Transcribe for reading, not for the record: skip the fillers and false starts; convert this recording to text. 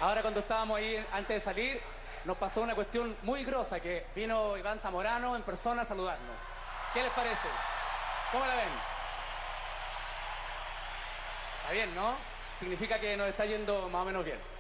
Ahora cuando estábamos ahí antes de salir, nos pasó una cuestión muy grosa, que vino Iván Zamorano en persona a saludarnos. ¿Qué les parece? ¿Cómo la ven? Está bien, ¿no? Significa que nos está yendo más o menos bien.